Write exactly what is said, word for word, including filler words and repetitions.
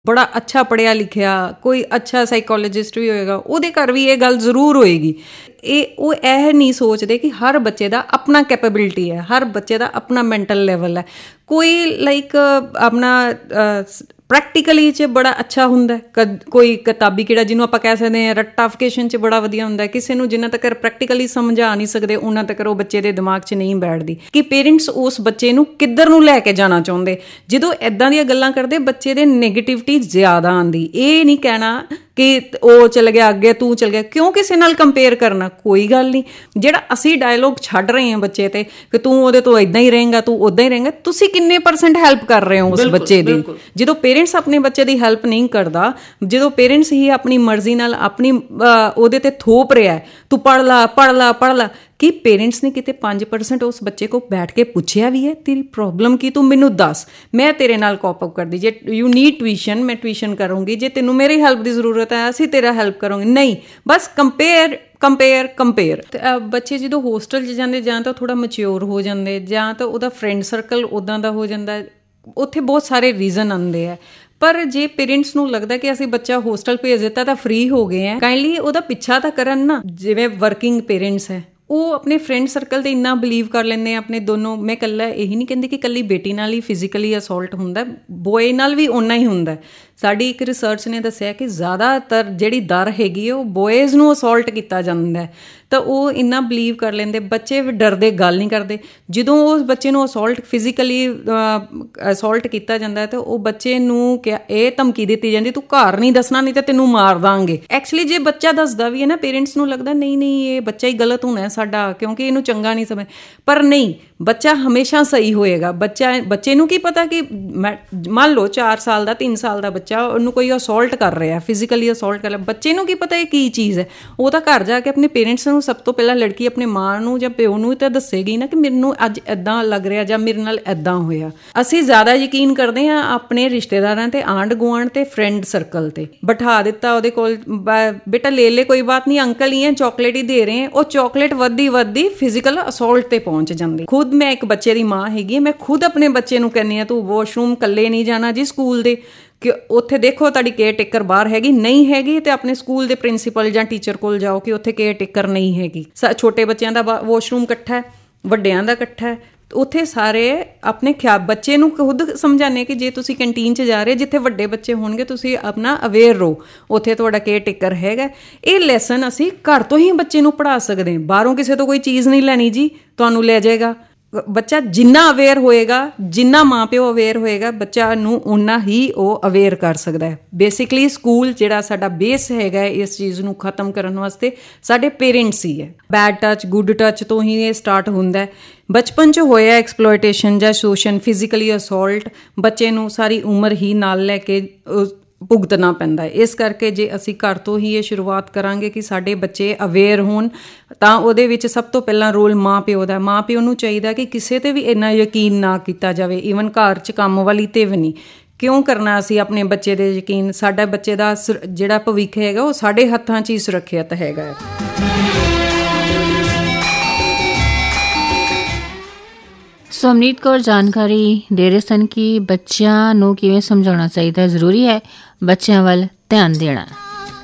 ਬੜਾ ਅੱਛਾ ਪੜ੍ਹਿਆ ਲਿਖਿਆ ਕੋਈ ਅੱਛਾ ਸਾਈਕੋਲੋਜਿਸਟ ਵੀ ਹੋਏਗਾ, ਉਹਦੇ ਘਰ ਵੀ ਇਹ ਗੱਲ ਜ਼ਰੂਰ ਹੋਏਗੀ। ਇਹ ਉਹ ਇਹ ਨਹੀਂ ਸੋਚਦੇ ਕਿ ਹਰ ਬੱਚੇ ਦਾ ਆਪਣਾ ਕੈਪੇਬਿਲਿਟੀ ਹੈ, ਹਰ ਬੱਚੇ ਦਾ ਆਪਣਾ ਮੈਂਟਲ ਲੈਵਲ ਹੈ। ਕੋਈ ਲਾਈਕ ਆਪਣਾ ਪ੍ਰੈਕਟੀਕਲੀ 'ਚ ਬੜਾ ਅੱਛਾ ਹੁੰਦਾ, ਕ ਕੋਈ ਕਿਤਾਬੀ ਕੀੜਾ ਜਿਹਨੂੰ ਆਪਾਂ ਕਹਿ ਸਕਦੇ ਹਾਂ ਰੱਟਾਫਿਕੇਸ਼ਨ 'ਚ ਬੜਾ ਵਧੀਆ ਹੁੰਦਾ। ਕਿਸੇ ਨੂੰ ਜਿੰਨਾ ਤੱਕ ਪ੍ਰੈਕਟੀਕਲੀ ਸਮਝਾ ਨਹੀਂ ਸਕਦੇ ਉਹਨਾਂ ਤੱਕ ਉਹ ਬੱਚੇ ਦੇ ਦਿਮਾਗ 'ਚ ਨਹੀਂ ਬੈਠਦੀ ਕਿ ਪੇਰੈਂਟਸ ਉਸ ਬੱਚੇ ਨੂੰ ਕਿੱਧਰ ਨੂੰ ਲੈ ਕੇ ਜਾਣਾ ਚਾਹੁੰਦੇ। ਜਦੋਂ ਇੱਦਾਂ ਦੀਆਂ ਗੱਲਾਂ ਕਰਦੇ ਬੱਚੇ ਦੇ ਨੈਗੇਟਿਵਿਟੀ ਜ਼ਿਆਦਾ ਆਉਂਦੀ। ਇਹ ਨਹੀਂ ਕਹਿਣਾ ਕਿ ਉਹ ਚਲ ਗਿਆ ਅੱਗੇ ਤੂੰ ਚਲ ਗਿਆ, ਕਿਉਂ ਕਿਸੇ ਨਾਲ ਕੰਪੇਅਰ ਕਰਨਾ? ਕੋਈ ਗੱਲ ਨਹੀਂ। ਜਿਹੜਾ ਅਸੀਂ ਡਾਇਲੋਗ ਛੱਡ ਰਹੇ ਹਾਂ ਬੱਚੇ ਤੇ ਕਿ ਤੂੰ ਉਹਦੇ ਤੋਂ ਇੱਦਾਂ ਹੀ ਰਹੇਂਗਾ, ਤੂੰ ਉੱਦਾਂ ਹੀ ਰਹੇਂਗਾ, ਤੁਸੀਂ ਕਿੰਨੇ ਪਰਸੈਂਟ ਹੈਲਪ ਕਰ ਰਹੇ ਹੋ ਉਸ ਬੱਚੇ ਦੀ? ਜਦੋਂ ਪੇਰੈਂਟਸ ਆਪਣੇ ਬੱਚੇ ਦੀ ਹੈਲਪ ਨਹੀਂ ਕਰਦਾ, ਜਦੋਂ ਪੇਰੈਂਟਸ ਹੀ ਆਪਣੀ ਮਰਜ਼ੀ ਨਾਲ ਆਪਣੀ ਉਹਦੇ ਤੇ ਥੋਪ ਰਿਹਾ ਤੂੰ ਪੜ੍ਹ ਲਾ ਪੜ੍ਹ ਲਾ ਪੜ੍ਹ ਲਾ, ਕੀ ਪੇਰੈਂਟਸ ਨੇ ਕਿਤੇ ਪੰਜ ਪਰਸੈਂਟ ਉਸ ਬੱਚੇ ਕੋਲ ਬੈਠ ਕੇ ਪੁੱਛਿਆ ਵੀ ਹੈ ਤੇਰੀ ਪ੍ਰੋਬਲਮ ਕੀ, ਤੂੰ ਮੈਨੂੰ ਦੱਸ, ਮੈਂ ਤੇਰੇ ਨਾਲ ਕੋਪ ਅਪ ਕਰਦੀ, ਜੇ ਯੂ ਨੀਡ ਟਿਊਸ਼ਨ ਮੈਂ ਟਿਊਸ਼ਨ ਕਰੂੰਗੀ, ਜੇ ਤੈਨੂੰ ਮੇਰੀ ਹੈਲਪ ਦੀ ਜ਼ਰੂਰਤ ਹੈ ਅਸੀਂ ਤੇਰਾ ਹੈਲਪ ਕਰਾਂਗੇ। ਨਹੀਂ, ਬਸ ਕੰਪੇਅਰ ਕੰਪੇਅਰ ਕੰਪੇਅਰ। ਬੱਚੇ ਜਦੋਂ ਹੋਸਟਲ 'ਚ ਜਾਂਦੇ ਜਾਂ ਤਾਂ ਥੋੜ੍ਹਾ ਮੈਚਿਓਰ ਹੋ ਜਾਂਦੇ ਜਾਂ ਤਾਂ ਉਹਦਾ ਫਰੈਂਡ ਸਰਕਲ ਉੱਦਾਂ ਦਾ ਹੋ ਜਾਂਦਾ, ਉੱਥੇ ਬਹੁਤ ਸਾਰੇ ਰੀਜ਼ਨ ਆਉਂਦੇ ਆ। ਪਰ ਜੇ ਪੇਰੈਂਟਸ ਨੂੰ ਲੱਗਦਾ ਕਿ ਅਸੀਂ ਬੱਚਾ ਹੋਸਟਲ ਭੇਜ ਦਿੱਤਾ ਤਾਂ ਫ੍ਰੀ ਹੋ ਗਏ ਆ, ਕਾਈਂਡਲੀ ਉਹਦਾ ਪਿੱਛਾ ਤਾਂ ਕਰਨ ਨਾ। ਜਿਵੇਂ ਵਰਕਿੰਗ ਪੇਰੈਂਟਸ ਹੈ ਉਹ ਆਪਣੇ ਫਰੈਂਡ ਸਰਕਲ 'ਤੇ ਇੰਨਾ ਬਿਲੀਵ ਕਰ ਲੈਂਦੇ ਆ ਆਪਣੇ ਦੋਨੋਂ। ਮੈਂ ਇਕੱਲਾ ਇਹੀ ਨਹੀਂ ਕਹਿੰਦੀ ਕਿ ਇਕੱਲੀ ਬੇਟੀ ਨਾਲ ਹੀ ਫਿਜ਼ੀਕਲੀ ਅਸੋਲਟ ਹੁੰਦਾ, ਬੋਏ ਨਾਲ ਵੀ ਓਨਾ ਹੀ ਹੁੰਦਾ। ਸਾਡੀ ਇੱਕ ਰਿਸਰਚ ਨੇ ਦੱਸਿਆ ਕਿ ਜ਼ਿਆਦਾਤਰ ਜਿਹੜੀ ਦਰ ਹੈਗੀ ਉਹ ਬੋਇਜ਼ ਨੂੰ ਅਸੋਲਟ ਕੀਤਾ ਜਾਂਦਾ, ਤਾਂ ਉਹ ਇੰਨਾ ਬਿਲੀਵ ਕਰ ਲੈਂਦੇ। ਬੱਚੇ ਵੀ ਡਰਦੇ ਗੱਲ ਨਹੀਂ ਕਰਦੇ। ਜਦੋਂ ਉਸ ਬੱਚੇ ਨੂੰ ਅਸੋਲਟ ਫਿਜ਼ੀਕਲੀ ਅਸੋਲਟ ਕੀਤਾ ਜਾਂਦਾ ਤਾਂ ਉਹ ਬੱਚੇ ਨੂੰ ਕਿਹਾ ਇਹ ਧਮਕੀ ਦਿੱਤੀ ਜਾਂਦੀ ਤੂੰ ਘਰ ਨਹੀਂ ਦੱਸਣਾ ਨਹੀਂ ਤਾਂ ਤੈਨੂੰ ਮਾਰ ਦਾਂਗੇ। ਐਕਚੁਅਲੀ ਜੇ ਬੱਚਾ ਦੱਸਦਾ ਵੀ ਹੈ ਨਾ, ਪੇਰੈਂਟਸ ਨੂੰ ਲੱਗਦਾ ਨਹੀਂ ਨਹੀਂ ਇਹ ਬੱਚਾ ਹੀ ਗਲਤ ਹੋਣਾ ਸਾਡਾ ਕਿਉਂਕਿ ਇਹਨੂੰ ਚੰਗਾ ਨਹੀਂ ਸਮਝ, ਪਰ ਨਹੀਂ, ਬੱਚਾ ਹਮੇਸ਼ਾ ਸਹੀ ਹੋਏਗਾ। ਬੱਚਾ ਬੱਚੇ ਨੂੰ ਕੀ ਪਤਾ ਕਿ ਮੈਂ ਮੰਨ ਲਓ ਚਾਰ ਸਾਲ ਦਾ ਤਿੰਨ ਸਾਲ ਦਾ ਬੱਚਾ ਉਹਨੂੰ ਕੋਈ ਅਸੋਲਟ ਕਰ ਰਿਹਾ, ਫਿਜ਼ੀਕਲੀ ਅਸੋਲਟ ਕਰ ਰਿਹਾ, ਬੱਚੇ ਨੂੰ ਕੀ ਪਤਾ ਇਹ ਕੀ ਚੀਜ਼ ਹੈ? ਉਹ ਤਾਂ ਘਰ ਜਾ ਕੇ ਆਪਣੇ ਪੇਰੈਂਟਸ ਨੂੰ, ਸਭ ਤੋਂ ਪਹਿਲਾਂ ਲੜਕੀ ਆਪਣੇ ਮਾਂ ਨੂੰ ਜਾਂ ਪਿਓ ਨੂੰ ਤਾਂ ਦੱਸੇਗੀ ਨਾ ਕਿ ਮੈਨੂੰ ਅੱਜ ਇੱਦਾਂ ਲੱਗ ਰਿਹਾ ਜਾਂ ਮੇਰੇ ਨਾਲ ਇੱਦਾਂ ਹੋਇਆ। ਅਸੀਂ ਜ਼ਿਆਦਾ ਯਕੀਨ ਕਰਦੇ ਹਾਂ ਆਪਣੇ ਰਿਸ਼ਤੇਦਾਰਾਂ ਤੇ, ਆਂਢ ਗੁਆਂਢ ਤੇ, ਫਰੈਂਡ ਸਰਕਲ ਤੇ। ਬਿਠਾ ਦਿੱਤਾ ਉਹਦੇ ਕੋਲ, ਬੇਟਾ ਲੈ ਲੈ ਕੋਈ ਬਾਤ ਨਹੀਂ, ਅੰਕਲ ਹੀ ਹੈ ਚੌਕਲੇਟ ਹੀ ਦੇ ਰਹੇ, ਉਹ ਚੌਕਲੇਟ ਵੱਧਦੀ ਵੱਧਦੀ ਫਿਜ਼ੀਕਲ ਅਸੋਲਟ ਤੇ ਪਹੁੰਚ ਜਾਂਦੀ। ਖੁਦ ਮੈਂ ਇੱਕ ਬੱਚੇ ਦੀ ਮਾਂ ਹੈਗੀ, ਮੈਂ ਖੁਦ ਆਪਣੇ ਬੱਚੇ ਨੂੰ ਕਹਿੰਦੀ ਹਾਂ ਤੂੰ ਵਾਸ਼ਰੂਮ ਇਕੱਲੇ ਨਹੀਂ ਜਾਣਾ ਜੀ ਸਕੂਲ ਦੇ, ਕਿ ਉੱਥੇ ਦੇਖੋ ਤੁਹਾਡੀ ਕੇਅਰ ਟੇਕਰ ਬਾਹਰ ਹੈਗੀ, ਨਹੀਂ ਹੈਗੀ ਤੇ ਆਪਣੇ ਸਕੂਲ ਦੇ ਪ੍ਰਿੰਸੀਪਲ ਜਾਂ ਟੀਚਰ ਕੋਲ ਜਾਓ ਕਿ ਉੱਥੇ ਕੇਅਰ ਟੇਕਰ ਨਹੀਂ ਹੈਗੀ। ਛੋਟੇ ਬੱਚਿਆਂ ਦਾ ਵਾਸ਼ਰੂਮ ਇਕੱਠਾ ਹੈ, ਵੱਡਿਆਂ ਦਾ ਇਕੱਠਾ ਹੈ, ਉੱਥੇ ਸਾਰੇ ਆਪਣੇ ਖਿਆਲ ਬੱਚੇ ਨੂੰ ਖੁਦ ਸਮਝਾਉਂਦੇ ਕਿ ਜੇ ਤੁਸੀਂ ਕੰਟੀਨ 'ਚ ਜਾ ਰਹੇ ਜਿੱਥੇ ਵੱਡੇ ਬੱਚੇ ਹੋਣਗੇ ਤੁਸੀਂ ਆਪਣਾ ਅਵੇਅਰ ਰਹੋ, ਉੱਥੇ ਤੁਹਾਡਾ ਕੇਅਰ ਟੇਕਰ ਹੈਗਾ। ਇਹ ਲੈਸਨ ਅਸੀਂ ਘਰ ਤੋਂ ਹੀ ਬੱਚੇ ਨੂੰ ਪੜ੍ਹਾ ਸਕਦੇ ਹਾਂ, ਬਾਹਰੋਂ ਕਿਸੇ ਤੋਂ ਕੋਈ ਚੀਜ਼ ਨਹੀਂ ਲੈਣੀ ਜੀ ਤੁਹਾਨੂੰ ਲੈ ਜਾਏਗਾ। ਬੱਚਾ ਜਿੰਨਾ ਅਵੇਅਰ ਹੋਏਗਾ, ਜਿੰਨਾ ਮਾਂ ਪਿਓ ਅਵੇਅਰ ਹੋਏਗਾ, ਬੱਚਾ ਨੂੰ ਓਨਾ ਹੀ ਉਹ ਅਵੇਅਰ ਕਰ ਸਕਦਾ ਹੈ। ਬੇਸਿਕਲੀ ਸਕੂਲ ਜਿਹੜਾ ਸਾਡਾ ਬੇਸ ਹੈਗਾ ਇਸ ਚੀਜ਼ ਨੂੰ ਖ਼ਤਮ ਕਰਨ ਵਾਸਤੇ ਸਾਡੇ ਪੇਰੈਂਟਸ ਹੀ ਹੈ। ਬੈਡ ਟੱਚ ਗੁੱਡ ਟੱਚ ਤੋਂ ਹੀ ਇਹ ਸਟਾਰਟ ਹੁੰਦਾ। ਬਚਪਨ 'ਚ ਹੋਇਆ ਐਕਸਪਲੋਇਟੇਸ਼ਨ ਜਾਂ ਸ਼ੋਸ਼ਣ, ਫਿਜ਼ੀਕਲੀ ਅਸੋਲਟ, ਬੱਚੇ ਨੂੰ ਸਾਰੀ ਉਮਰ ਹੀ ਨਾਲ ਲੈ ਕੇ ਭੁਗਤਣਾ ਪੈਂਦਾ ਹੈ। ਇਸ ਕਰਕੇ ਜੇ ਅਸੀਂ ਘਰ ਤੋਂ ਹੀ ਇਹ ਸ਼ੁਰੂਆਤ ਕਰਾਂਗੇ ਕਿ ਸਾਡੇ ਬੱਚੇ ਅਵੇਅਰ ਹੋਣ, ਤਾਂ ਉਹਦੇ ਵਿੱਚ ਸਭ ਤੋਂ ਪਹਿਲਾਂ ਰੋਲ ਮਾਂ ਪਿਓ ਦਾ। ਮਾਂ ਪਿਓ ਨੂੰ ਚਾਹੀਦਾ ਕਿ ਕਿਸੇ 'ਤੇ ਵੀ ਇੰਨਾ ਯਕੀਨ ਨਾ ਕੀਤਾ ਜਾਵੇ, ਈਵਨ ਘਰ 'ਚ ਕੰਮ ਵਾਲੀ 'ਤੇ ਵੀ ਨਹੀਂ। ਕਿਉਂ ਕਰਨਾ ਅਸੀਂ ਆਪਣੇ ਬੱਚੇ 'ਤੇ ਯਕੀਨ? ਸਾਡਾ ਬੱਚੇ ਦਾ ਜਿਹੜਾ ਭਵਿੱਖ ਹੈਗਾ ਉਹ ਸਾਡੇ ਹੱਥਾਂ 'ਚ ਹੀ ਸੁਰੱਖਿਅਤ ਹੈਗਾ। ਸਮਨੀਤ ਕੌਰ ਜਾਣਕਾਰੀ ਦੇ ਰਹੇ ਸਨ ਕਿ ਬੱਚਿਆਂ ਨੂੰ ਕਿਵੇਂ ਸਮਝਾਉਣਾ ਚਾਹੀਦਾ, ਜ਼ਰੂਰੀ ਹੈ ਬੱਚਿਆਂ ਵੱਲ ਧਿਆਨ ਦੇਣਾ।